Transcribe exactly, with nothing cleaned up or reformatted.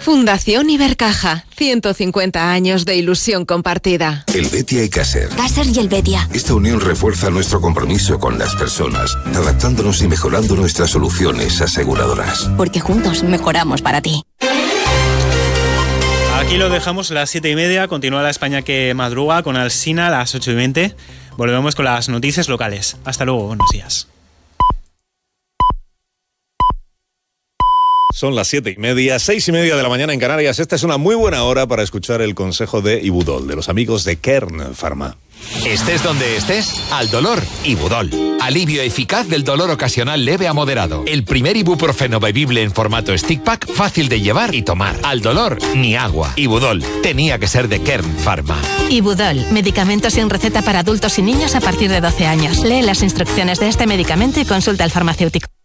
Fundación Ibercaja, ciento cincuenta años de ilusión compartida. Helvetia y Caser. Caser y Helvetia. Esta unión refuerza nuestro compromiso con las personas, adaptándonos y mejorando nuestras soluciones aseguradoras. Porque juntos mejoramos para ti. Aquí lo dejamos a las siete y media. Continúa la España que madruga con Alsina a las ocho y veinte. Volvemos con las noticias locales. Hasta luego, buenos días. Son las siete y media, seis y media de la mañana en Canarias. Esta es una muy buena hora para escuchar el consejo de Ibudol, de los amigos de Kern Pharma. Estés donde estés, al dolor, Ibudol. Alivio eficaz del dolor ocasional leve a moderado. El primer ibuprofeno bebible en formato stick pack, fácil de llevar y tomar. Al dolor, ni agua. Ibudol, tenía que ser de Kern Pharma. Ibudol, medicamento sin receta para adultos y niños a partir de doce años. Lee las instrucciones de este medicamento y consulta al farmacéutico.